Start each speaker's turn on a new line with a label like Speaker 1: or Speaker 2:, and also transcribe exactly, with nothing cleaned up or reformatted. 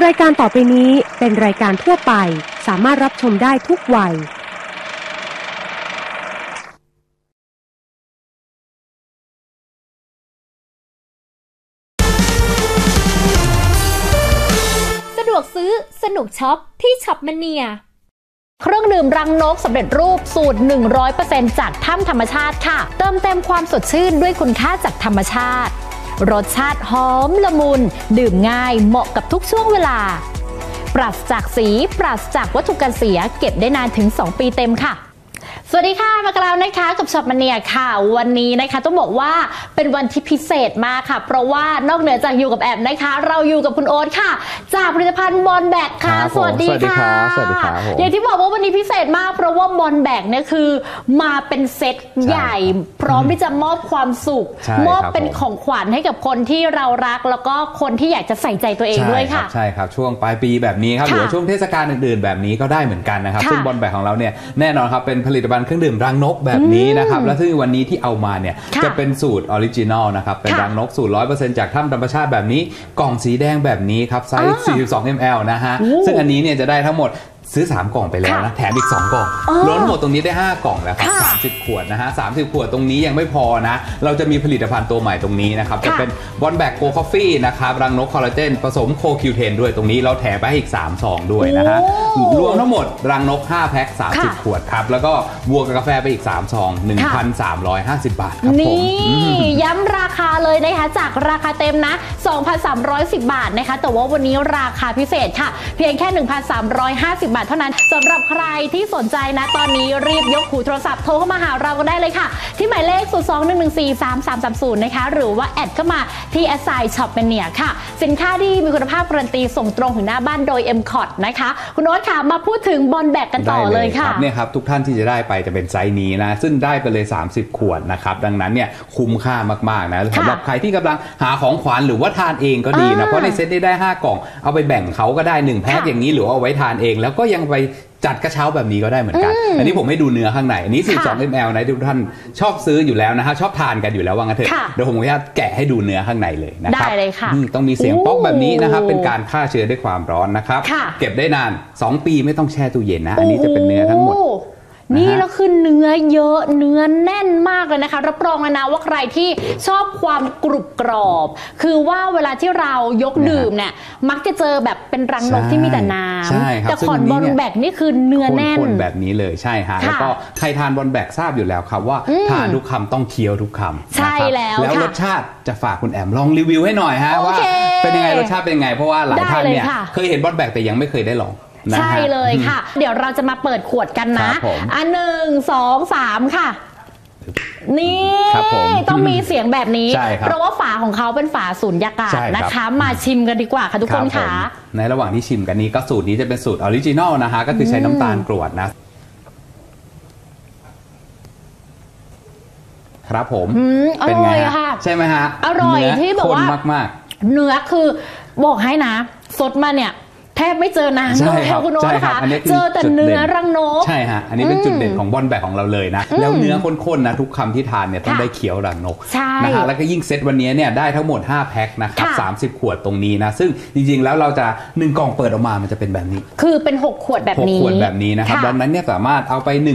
Speaker 1: รายการต่อไปนี้เป็นรายการทั่วไปสามารถรับชมได้ทุกวัย
Speaker 2: สะดวกซื้อสนุกช็อปที่ช็อปมเนียเครื่องดื่มรังนกสำเร็จรูปสูตร หนึ่งร้อยเปอร์เซ็นต์ จากถ้ำธรรมชาติค่ะเติมเต็มความสดชื่นด้วยคุณค่าจากธรรมชาติรสชาติหอมละมุนดื่มง่ายเหมาะกับทุกช่วงเวลาปราศจากสีปราศจากวัตถุกันเสียเก็บได้นานถึงสองปีเต็มค่ะสวัสดีค่ะมากันแล้วนะคะกับช็อปมเนียค่ะวันนี้นะคะต้องบอกว่าเป็นวันที่พิเศษมากค่ะเพราะว่านอกเหนือจากอยู่กับแอมนะคะเราอยู่กับคุณโอ๊ตค่ะจากผลิตภัณฑ์บอลแบกค่ะสวัสดีค่ะ
Speaker 3: สวัสดีครับ
Speaker 2: อย่างที่บอกว่าวันนี้พิเศษมากเพราะว่าบอลแบกเนี่ยคือมาเป็นเซตใหญ่พร้อมที่จะมอบความสุขมอบเป็นของขวัญให้กับคนที่เรารักแล้วก็คนที่อยากจะใส่ใจตัวเองด้วยค่ะ
Speaker 3: ใช่ครับช่วงปลายปีแบบนี้ครับหรือว่าช่วงเทศกาลอื่นๆแบบนี้ก็ได้เหมือนกันนะครับซึ่งบอลแบกของเราเนี่ยแน่นอนครับเป็นผลิตภัณฑ์เครื่องดื่มรังนกแบบนี้นะครับและซึ่งวันนี้ที่เอามาเนี่ยจะเป็นสูตรออริจินอลนะครับเป็นรังนกสูตร ร้อยเปอร์เซ็นต์ จากถ้ำธรรมชาติแบบนี้กล่องสีแดงแบบนี้ครับไซส์ สี่สิบสอง มิลลิลิตร นะฮะซึ่งอันนี้เนี่ยจะได้ทั้งหมดซื้อสามกล่องไปแล้วนะแถมอีกสองกล่องรวมหมดตรงนี้ได้ห้ากล่องแล้วครับสามสิบขวดนะฮะสามสิบขวดตรงนี้ยังไม่พอนะเราจะมีผลิตภัณฑ์ตัวใหม่ตรงนี้นะครับจะเป็นบอลแบกโกคอฟฟี่นะครับรังนกคอลลาเจนผสมโคคิวเทนด้วยตรงนี้เราแถมไปอีกสามซองด้วยนะฮะรวมทั้งหมดรังนกห้าแพ็คสามสิบขวดครับแล้วก็บวกกับกาแฟไปอีกสามซอง หนึ่งพันสามร้อยห้าสิบ บาทครับผม
Speaker 2: นี่ย้ำราคาเลยนะคะจากราคาเต็มนะ สองพันสามร้อยสิบ บาทนะคะแต่ว่าวันนี้ราคาพิเศษค่ะเพียงแค่ หนึ่งพันสามร้อยห้าสิบ บาทเท่านั้นสำหรับใครที่สนใจนะตอนนี้รีบยกหูโทรศัพท์โทรเข้ามาหาเราก็ได้เลยค่ะที่หมายเลข ศูนย์ สอง หนึ่ง หนึ่ง สี่ สาม สาม สาม ศูนย์ นะคะหรือว่าแอดเข้ามาที่แอดไซน์ช็อปเป็นเนี่ยค่ะสินค้าที่มีคุณภาพการันตีส่งตรงถึงหน้าบ้านโดย เอ็ม คอร์ด นะคะคุณโอ๊ตค่ะมาพูดถึงบอลแบกกันต่อเลยค่ะ
Speaker 3: เนี่ยครับทุกท่านที่จะได้ไปจะเป็นไซส์นี้นะซึ่งได้ไปเลยสามสิบขวดนะครับดังนั้นเนี่ยคุ้มค่ามากๆนะสำหรับใครที่กำลังหาของขวัญหรือว่าทานเองก็ดีนะเพราะในเซตนี้ได้ห้ากล่องเอาไปแบ่งเขาก็ได้หนึ่งแพ็คอย่างนี้หรือเอาไว้ทานเองแล้วก็ยังไปจัดกระเช้าแบบนี้ก็ได้เหมือนกันอันนี้ผมให้ดูเนื้อข้างในอันนี้สิบสอง มิลลิลิตร นะทุกท่านชอบซื้ออยู่แล้วนะฮะชอบทานกันอยู่แล้วว่างั้นเถอะเดี๋ยวผมขออนุญาตแกะให้ดูเนื้อข้างในเลยนะครับ
Speaker 2: ได้เลยค่ะ
Speaker 3: ต้องมีเสียงป๊อกแบบนี้นะครับเป็นการฆ่าเชื้อด้วยความร้อนนะครับเก็บได้นานสองปีไม่ต้องแช่ตู้เย็นนะอันนี้จะเป็นเนื้อทั้งหมด
Speaker 2: นี่แล้วคือเนื้อเยอะเนื้อแน่นมากเลยนะคะรับรองเลยนะว่าใครที่ชอบความกรุบกรอบคือว่าเวลาที่เรายกดื่มเนี่ยมักจะเจอแบบเป็นรังนกที่มีแต่น้ำแต่ขอนบอลแบกนี่คือเนื้อแน่น
Speaker 3: คนแบบนี้เลยใช่ฮะแล้วก็ใครทานบอลแบกทราบอยู่แล้วครับว่าทานทุกคำต้องเคี้ยวทุกคำ
Speaker 2: ใช่แล้ว
Speaker 3: แล้วรสชาติจะฝากคุณแอมลองรีวิวให้หน่อยฮะว่าเป็นยังไงรสชาติเป็นยังไงเพราะว่าหลายท่านเนี่ยเคยเห็นบอลแบกแต่ยังไม่เคยได้ลอง
Speaker 2: ใช่เลยค่ะเดี๋ยวเราจะมาเปิดขวดกันนะอันหนึ่งสองสามค่ะนี่ต้องมีเสียงแบบนี้เพราะว่าฝาของเขาเป็นฝาสูญญากาศนะคะมาชิมกันดีกว่าค่ะทุกคนค่ะ
Speaker 3: ในระหว่างที่ชิมกันนี้ก็สูตรนี้จะเป็นสูตรออริจินอลนะคะก็คือใช้น้ำตาลกรวดนะครับผม
Speaker 2: เป็นไงคะ
Speaker 3: ใช่ไหมฮะ
Speaker 2: อร่อยที่บอกว่าเนื้อคือบอกให้นะสดมาเนี่ยแทบไม่เจอน้ำเลยค่ะคุณโอ๊ตค่ะเจอแต่เนื้อรังนก
Speaker 3: ใช่ฮะอันนี้เป็นจุดเด่นของบอลแบกของเราเลยนะแล้วเนื้อข้นๆนะทุกคำที่ทานเนี่ยต้องได้เคี้ยวรังนกนะฮะแล้วก็ยิ่งเซตวันนี้เนี่ยได้ทั้งหมดห้าแพ็คนะครับสามสิบขวดตรงนี้นะซึ่งจริงๆแล้วเราจะหนึ่งกล่องเปิดออกมามันจะเป็นแบบนี้
Speaker 2: คือเป็นหกขวดแบบนี้
Speaker 3: หกขวดแบบนี้นะครับดังนั้นเนี่ยสามารถเอาไปหนึ่ง